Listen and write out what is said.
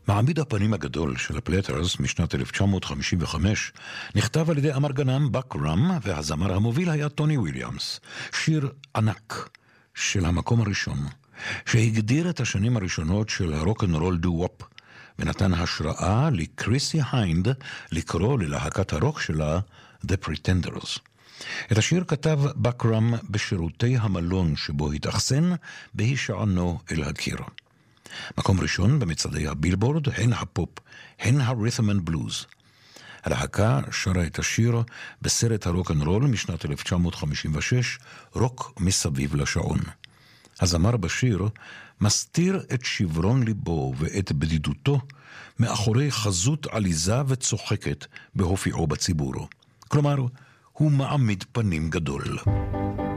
מעמיד הפנים הגדול של הפלטרס משנת 1955 נכתב על ידי אמר גנם בק ראם, והזמר המוביל היה טוני וויליאמס. שיר ענק של המקום הראשון, שהגדיר את השנים הראשונות של הרוק-אנד-רול דו-וופ, ונתן השראה לקריסי היינד לקרוא ללהקת הרוק שלה The Pretenders. את השיר כתב בק ראם בשירותי המלון שבו התאכסן בהישענו אל הקיר. מקום ראשון במצעדי הבילבורד, הן הפופ, הן הרית'ם אנד בלוז. הלהקה שרה את השיר בסרט הרוק-אנד-רול משנת 1956, רוק מסביב לשעון. הזמר בשיר מסתיר את שברון ליבו ואת בדידותו מאחורי חזות עליזה וצוחקת בהופיעו בציבור. כלומר, הוא מעמיד פנים גדול.